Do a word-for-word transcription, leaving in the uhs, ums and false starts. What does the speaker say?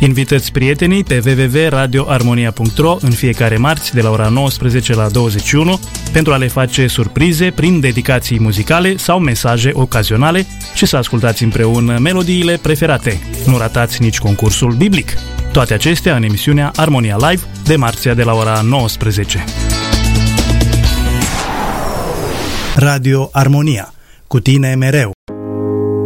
Invitați prietenii pe w w w punct radio armonia punct r o în fiecare marți de la ora nouăsprezece la douăzeci și unu pentru a le face surprize prin dedicații muzicale sau mesaje ocazionale și să ascultați împreună melodiile preferate. Nu ratați nici concursul biblic. Toate acestea în emisiunea Armonia Live de marțea de la ora nouăsprezece. Radio Armonia. Cu tine mereu.